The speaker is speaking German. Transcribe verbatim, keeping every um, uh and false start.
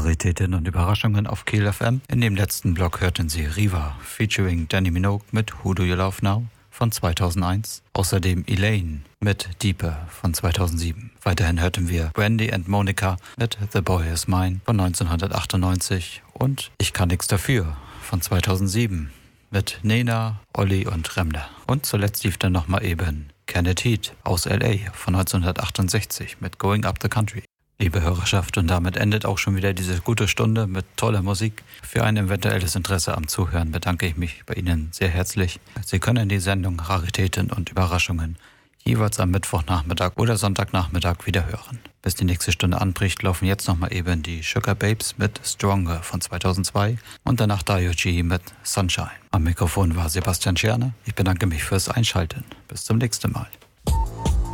Raritäten und Überraschungen auf Kiel F M. In dem letzten Block hörten Sie Riva featuring Danny Minogue mit Who Do You Love Now von zweitausendeins. Außerdem Elaine mit Deeper von zweitausendsieben. Weiterhin hörten wir Brandy and Monica mit The Boy Is Mine von neunzehnhundertachtundneunzig und Ich kann nix dafür von zweitausendsieben mit Nena, Olli und Remler. Und zuletzt lief dann nochmal eben Kenneth Heat aus L A von neunzehnhundertachtundsechzig mit Going Up the Country. Liebe Hörerschaft, und damit endet auch schon wieder diese gute Stunde mit toller Musik. Für ein eventuelles Interesse am Zuhören bedanke ich mich bei Ihnen sehr herzlich. Sie können die Sendung Raritäten und Überraschungen jeweils am Mittwochnachmittag oder Sonntagnachmittag wieder hören. Bis die nächste Stunde anbricht, laufen jetzt nochmal eben die Sugar Babes mit Stronger von zweitausendzwei und danach Dio G mit Sunshine. Am Mikrofon war Sebastian Scherne. Ich bedanke mich fürs Einschalten. Bis zum nächsten Mal.